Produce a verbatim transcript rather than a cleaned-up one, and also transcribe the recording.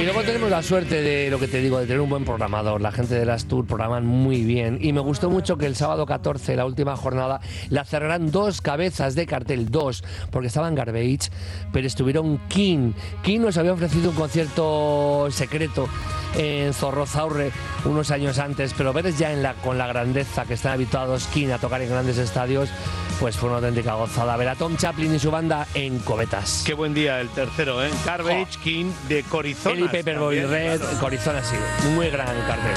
Y luego tenemos la suerte de lo que te digo, de tener un buen programador. La gente de las Tour programan muy bien. Y me gustó mucho que el sábado catorce, la última jornada, la cerrarán dos cabezas de cartel, dos, porque estaban Garbage, pero estuvieron King. King nos había ofrecido un concierto secreto en Zorrozaurre unos años antes, pero ver ya en la, con la grandeza que están habituados King a tocar en grandes estadios, pues fue una auténtica gozada. Ver a Tom Chaplin y su banda en Cobetas. Qué buen día el tercero, ¿eh? Garbage, oh. King de Corizona. Eli Paperboy Red, claro. Corizona, sí. Muy gran cartel.